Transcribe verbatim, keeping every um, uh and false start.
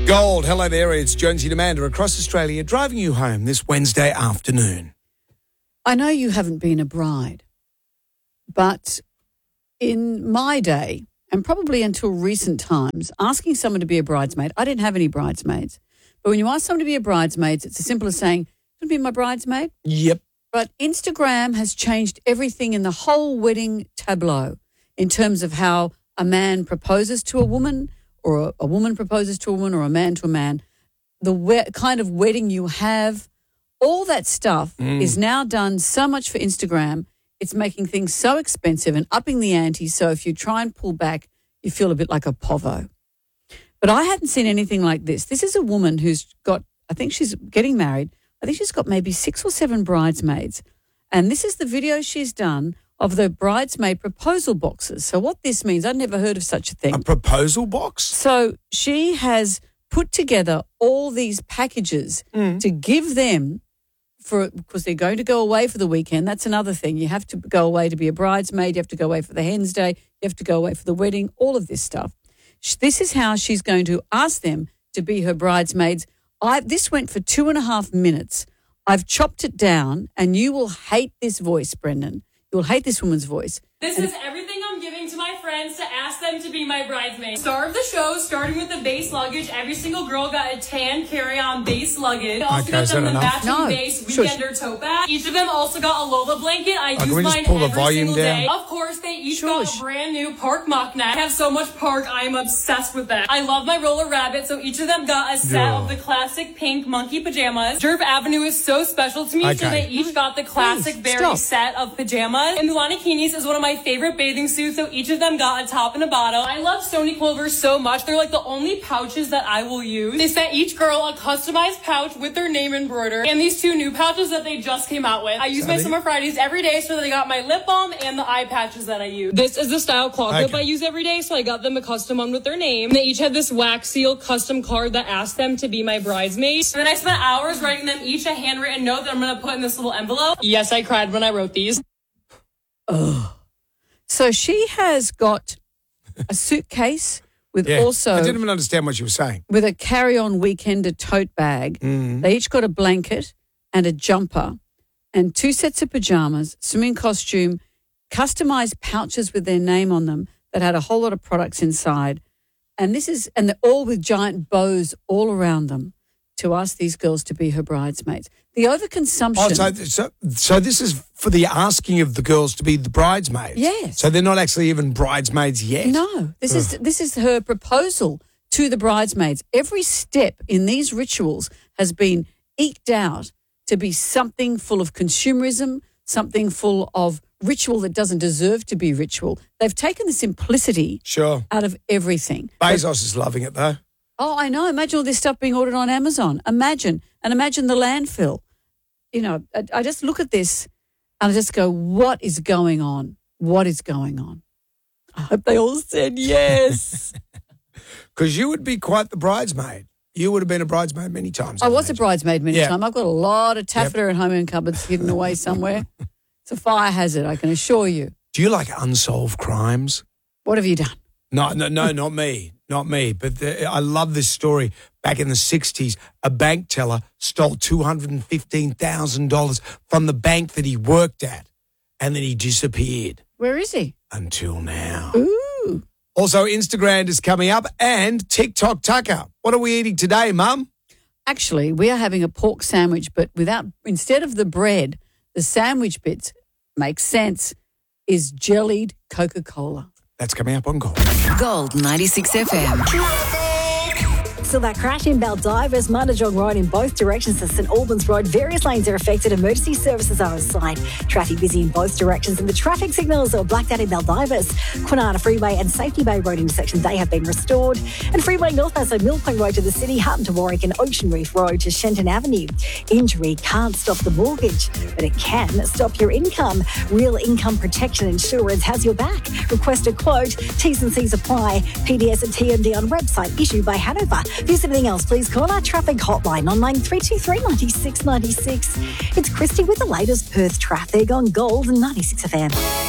Gold, hello there, it's Jonesy and Amanda across Australia driving you home this Wednesday afternoon. I know you haven't been a bride, but in my day, and probably until recent times, asking someone to be a bridesmaid, I didn't have any bridesmaids, but when you ask someone to be a bridesmaid, it's as simple as saying, "Do you want to be my bridesmaid?" Yep. But Instagram has changed everything in the whole wedding tableau in terms of how a man proposes to a woman, or a, a woman proposes to a woman, or a man to a man, the we- kind of wedding you have, all that stuff Mm. is now done so much for Instagram. It's making things so expensive and upping the ante. So if you try and pull back, you feel a bit like a povo. But I hadn't seen anything like this. This is a woman who's got, I think she's getting married. I think she's got maybe six or seven bridesmaids. And this is the video she's done of the bridesmaid proposal boxes. So what this means, I'd never heard of such a thing. A proposal box? So she has put together all these packages Mm. to give them for, because they're going to go away for the weekend. That's another thing. You have to go away to be a bridesmaid. You have to go away for the hen's day. You have to go away for the wedding, all of this stuff. Sh- This is how she's going to ask them to be her bridesmaids. I, this went for two and a half minutes. I've chopped it down, and you will hate this voice, Brendan. You'll hate this woman's voice. This is everything I'm giving to my friends to ask them to be my bridesmaid. Star of the show, starting with the base luggage. Every single girl got a tan carry-on base luggage. Also Okay, got is them that the enough? matching No. base Shush. weekender tote bag. Each of them also got a Lola blanket. I can use we just mine pull the every volume single down? day. Of course, they each Shush. got a brand new Park mock neck. I have so much Park, I am obsessed with that. I love my Roller Rabbit, so each of them got a set Yeah. of the classic pink monkey pajamas. Jerv Avenue is so special to me, so Okay. they each got the classic Please, berry stop. set of pajamas. And Milani Kinis is one of my favorite bathing suits, so each of them got a top and a bottom. I love Stony Clover so much. They're like the only pouches that I will use. They sent each girl a customized pouch with their name embroidered, and these two new pouches that they just came out with. I use my Sunny? Summer Fridays every day, so they got my lip balm and the eye patches that I use. This is the style claw clip Okay. I use every day, so I got them a custom one with their name. They each had this wax seal custom card that asked them to be my bridesmaid. And then I spent hours writing them each a handwritten note that I'm going to put in this little envelope. Yes, I cried when I wrote these. So she has got a suitcase with Yeah. also I didn't even understand what you were saying. with a carry-on weekender tote bag. Mm. They each got a blanket and a jumper and two sets of pajamas, swimming costume, customized pouches with their name on them that had a whole lot of products inside. And this is, and they're all with giant bows all around them to ask these girls to be her bridesmaids. The overconsumption. Oh, so, so, so this is for the asking of the girls to be the bridesmaids? Yes. So they're not actually even bridesmaids yet? No, this is this is her proposal to the bridesmaids. Every step in these rituals has been eked out to be something full of consumerism, something full of ritual that doesn't deserve to be ritual. They've taken the simplicity Sure. out of everything. Bezos is loving it, though. Oh, I know. Imagine all this stuff being ordered on Amazon. Imagine. And imagine the landfill. You know, I, I just look at this and I just go, what is going on? What is going on? I hope they all said yes. Because you would be quite the bridesmaid. You would have been a bridesmaid many times. I was a imagine. bridesmaid many Yeah. times. I've got a lot of taffeta at home in cupboards hidden away somewhere. It's a fire hazard, I can assure you. Do you like unsolved crimes? What have you done? No, no, no, not me. Not me. But the, I love this story. Back in the sixties, a bank teller stole two hundred fifteen thousand dollars from the bank that he worked at, and then he disappeared Where is he? until now. Ooh. Also, Instagram is coming up and TikTok Tucker. What are we eating today, Mum? Actually, we are having a pork sandwich, but without, instead of the bread, the sandwich bits, makes sense, is jellied Coca-Cola. That's coming up on Gold. Gold ninety-six F M. So that crash in Baldivis, Mundajong Road in both directions to St Albans Road. Various lanes are affected. Emergency services are on site. Traffic busy in both directions and the traffic signals are blacked out in Baldivis. Kwinana Freeway and Safety Bay Road intersections, they have been restored. And Freeway northbound, so Mill Point Road to the city, Hutton to Warwick and Ocean Reef Road to Shenton Avenue. Injury can't stop the mortgage, but it can stop your income. Real Income Protection Insurance has your back. Request a quote. T's and C's apply. P D S and T M D on website issued by Hanover. If there's anything else, please call our traffic hotline on nine three two three, nine six nine six. It's Christy with the latest Perth traffic on Gold ninety-six F M.